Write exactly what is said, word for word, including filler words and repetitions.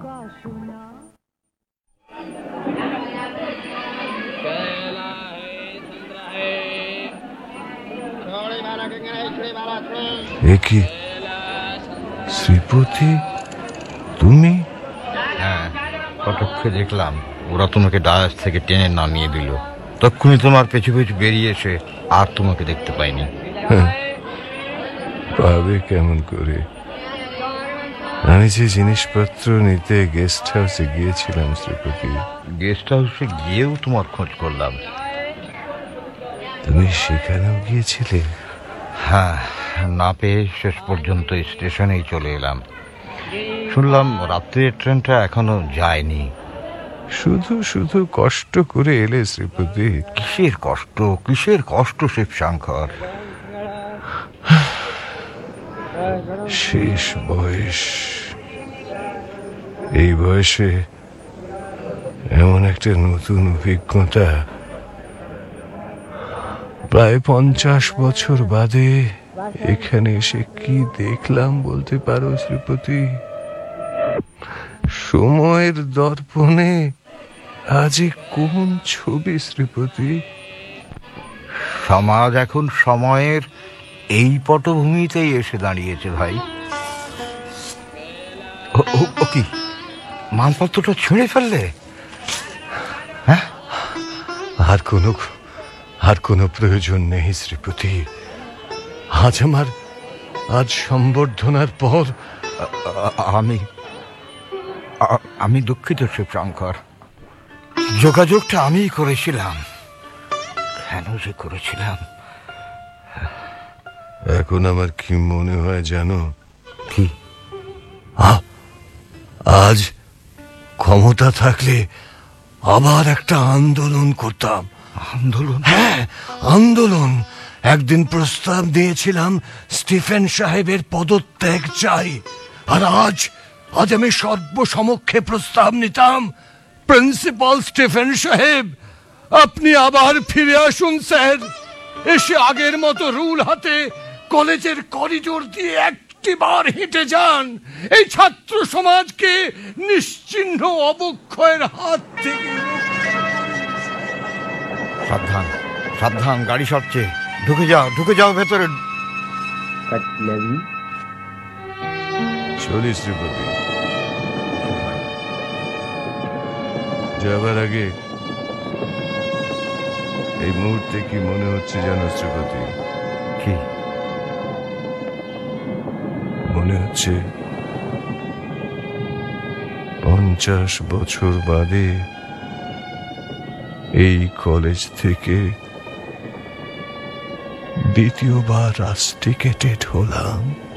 কি শ্রীপতি, তুমি? হ্যাঁ, কটককে দেখলাম, ওরা তোমাকে ডায়াস থেকে টেনে নামিয়ে দিল। তক্ষুনি তোমার পেছু পেছু বেরিয়ে এসে আর তোমাকে দেখতে পাইনি। পাবে কেমন করে? আমি যে জিনিসপত্র নিতে গেস্ট হাউসে গিয়েছিলাম শ্রীপতি। গেস্ট হাউসে গিয়েও তোমার খোঁজ করলাম। তুমি সেখানেও গিয়েছিলে? হ্যাঁ, না পেয়ে শেষ পর্যন্ত স্টেশনেই চলে এলাম। শুনলাম রাত্রের ট্রেনটা এখনো যায়নি। শুধু শুধু কষ্ট করে এলে শ্রীপতি। কিসের কষ্ট, কিসের কষ্ট শিবশঙ্কর? শেষ বয়স, এই বয়সে এমন একটা নতুন অভিজ্ঞতা। প্রায় পঞ্চাশ বছর বাদে এখানে এসে কি দেখলাম বলতে পারো শ্রীপতি? সময়ের দর্পণে আজ কোন ছবি শ্রীপতি? সমাজ এখন সময়ের এই পটভূমিতেই এসে দাঁড়িয়েছে ভাই। ও কি, মালপত্রটা ছিঁড়ে ফেললে? হ্যাঁ, আর কোনো আর কোনো প্রয়োজন নেই শ্রীপতি। আজ আমার আজ সম্বর্ধনার পর আমি আমি দুঃখিত শিবশঙ্কর। যোগাযোগটা আমিই করেছিলাম। কেন যে করেছিলাম? এখন আমার কি মনে হয় জানো? কি? আজ ক্ষমতা থাকলে আবার একটা আন্দোলন করতাম। আন্দোলন? হ্যাঁ, আন্দোলন। একদিন প্রস্তাব দিয়েছিলাম স্টিফেন সাহেবের পদত্যাগ চাই, আর আজ আজ আমি সর্বসমক্ষে প্রস্তাব নিতাম, প্রিন্সিপাল স্টিফেন সাহেব, আপনি আবার ফিরে আসুন স্যার। এসে আগের মতো রুল হাতে কলেজের করিডোর দিয়ে একটিবার হেঁটে যান। এই ছাত্র সমাজকে নিশ্চিহ্ন অবক্ষয়ের হাত থেকে। সাবধান, সাবধান, গাড়ি সরছে। ঢুকে যাও, ঢুকে যাও ভেতরে। চলিস শ্রীপতি। যাবার আগে এই মুহূর্তে কি মনে হচ্ছে জানো শ্রীপতি? কি মনে হচ্ছে? পঞ্চাশ বছর বাদে এই কলেজ থেকে দ্বিতীয়বার রাস্টিকেটেড হলাম।